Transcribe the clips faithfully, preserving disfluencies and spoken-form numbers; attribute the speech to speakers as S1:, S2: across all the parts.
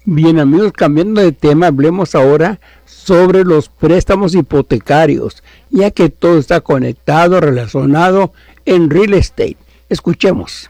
S1: Bien amigos, cambiando de tema, hablemos ahora sobre los préstamos hipotecarios, ya que todo está conectado, relacionado en real estate. Escuchemos.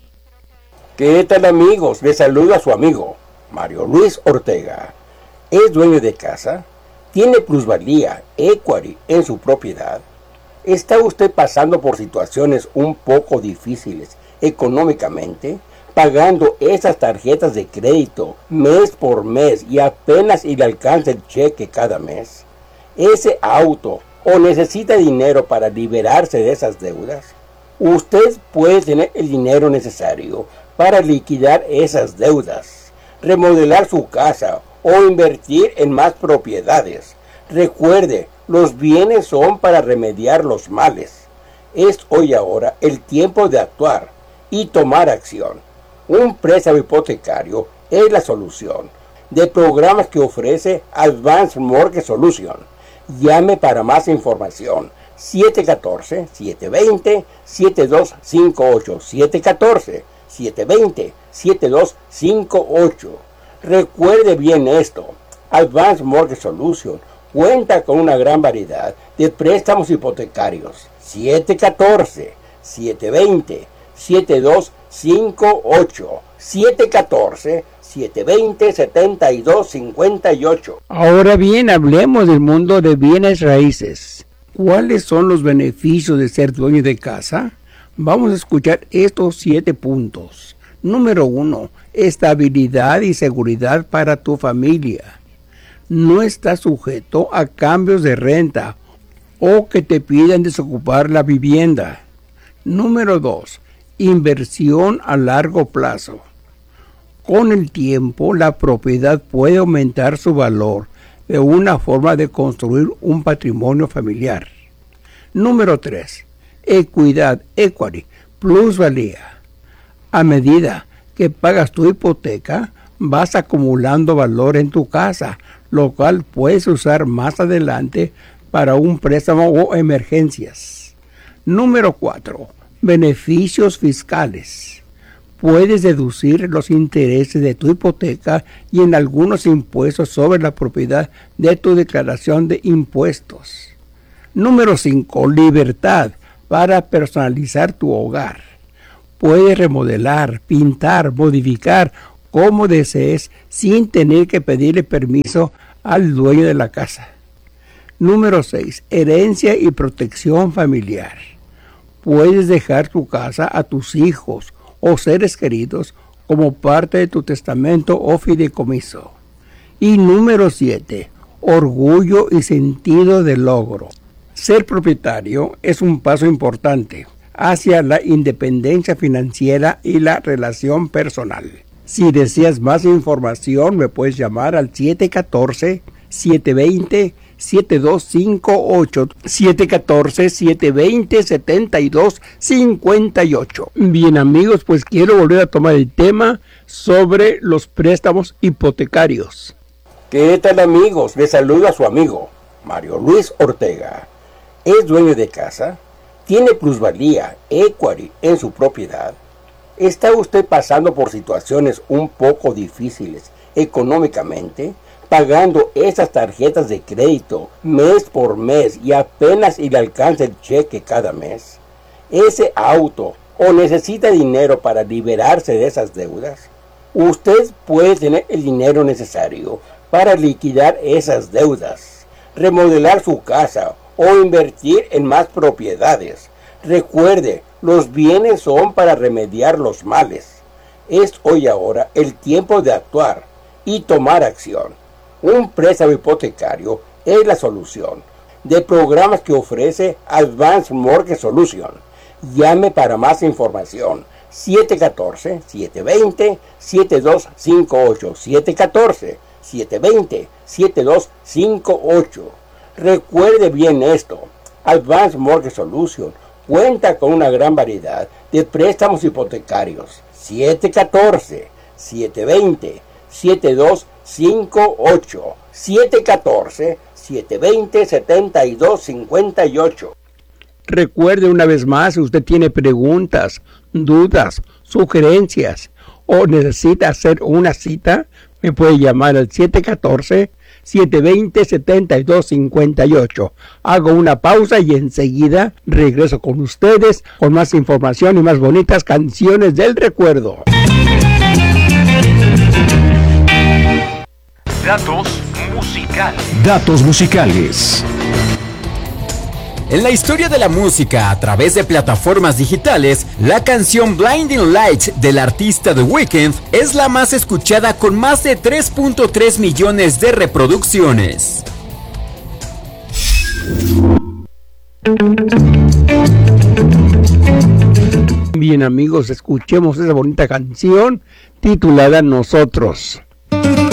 S2: ¿Qué tal amigos? Les saluda a su amigo Mario Luis Ortega. ¿Es dueño de casa? ¿Tiene plusvalía, equity en su propiedad? ¿Está usted pasando por situaciones un poco difíciles económicamente? Pagando esas tarjetas de crédito mes por mes y apenas y le alcanza el cheque cada mes. Ese auto o necesita dinero para liberarse de esas deudas. Usted puede tener el dinero necesario para liquidar esas deudas, remodelar su casa o invertir en más propiedades. Recuerde, los bienes son para remediar los males. Es hoy ahora el tiempo de actuar y tomar acción. Un préstamo hipotecario es la solución de programas que ofrece Advanced Mortgage Solution. Llame para más información siete uno cuatro, siete dos cero, siete dos cinco ocho, siete uno cuatro, siete dos cero, siete dos cinco ocho. Recuerde bien esto, Advanced Mortgage Solution cuenta con una gran variedad de préstamos hipotecarios. siete uno cuatro, siete dos cero, siete dos cinco ocho, siete uno cuatro, siete dos cero, siete dos cinco ocho.
S1: Ahora bien, hablemos del mundo de bienes raíces. ¿Cuáles son los beneficios de ser dueño de casa? Vamos a escuchar estos siete puntos. Número uno, estabilidad y seguridad para tu familia. No estás sujeto a cambios de renta o que te pidan desocupar la vivienda. Número dos, inversión a largo plazo. Con el tiempo, la propiedad puede aumentar su valor de una forma de construir un patrimonio familiar. Número tres, equidad, equity, plusvalía. A medida que pagas tu hipoteca, vas acumulando valor en tu casa, lo cual puedes usar más adelante para un préstamo o emergencias. Número cuatro, beneficios fiscales. Puedes deducir los intereses de tu hipoteca y en algunos impuestos sobre la propiedad de tu declaración de impuestos. Número cinco. Libertad para personalizar tu hogar. Puedes remodelar, pintar, modificar como desees sin tener que pedirle permiso al dueño de la casa. Número seis. Herencia y protección familiar. Puedes dejar tu casa a tus hijos o seres queridos como parte de tu testamento o fideicomiso. Y número siete. Orgullo y sentido de logro. Ser propietario es un paso importante hacia la independencia financiera y la relación personal. Si deseas más información, me puedes llamar al siete uno cuatro, siete dos cero, siete dos cinco ocho, siete uno cuatro, siete dos cero, siete dos cinco ocho. Bien amigos, pues quiero volver a tomar el tema sobre los préstamos hipotecarios.
S2: ¿Qué tal amigos? Les saluda a su amigo Mario Luis Ortega. ¿Es dueño de casa? ¿Tiene plusvalía, equity en su propiedad? ¿Está usted pasando por situaciones un poco difíciles económicamente? Pagando esas tarjetas de crédito mes por mes y apenas y le alcanza el cheque cada mes. Ese auto o necesita dinero para liberarse de esas deudas. Usted puede tener el dinero necesario para liquidar esas deudas, remodelar su casa o invertir en más propiedades. Recuerde, los bienes son para remediar los males. Es hoy ahora el tiempo de actuar y tomar acción. Un préstamo hipotecario es la solución de programas que ofrece Advanced Mortgage Solution. Llame para más información siete uno cuatro, siete dos cero, siete dos cinco ocho, siete uno cuatro, siete dos cero, siete dos cinco ocho. Recuerde bien esto, Advanced Mortgage Solution cuenta con una gran variedad de préstamos hipotecarios. siete uno cuatro, siete dos cero, siete dos cinco ocho, siete uno cuatro, siete dos cero, siete dos cinco ocho.
S1: Recuerde una vez más, si usted tiene preguntas, dudas, sugerencias o necesita hacer una cita, Me puede llamar al siete uno cuatro, siete dos cero, siete dos cinco ocho. Hago una pausa y enseguida regreso con ustedes con más información y más bonitas canciones del recuerdo.
S3: Datos musicales.
S4: Datos musicales.
S5: En la historia de la música a través de plataformas digitales, la canción Blinding Lights del artista The Weeknd es la más escuchada con más de tres punto tres millones de reproducciones.
S1: Bien amigos, escuchemos esa bonita canción titulada Nosotros.